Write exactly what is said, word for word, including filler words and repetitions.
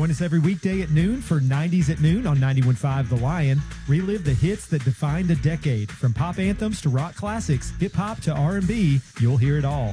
Join us every weekday at noon for nineties at Noon on ninety-one point five The Lion. Relive the hits that defined a decade. From pop anthems to rock classics, hip-hop to R and B, you'll hear it all.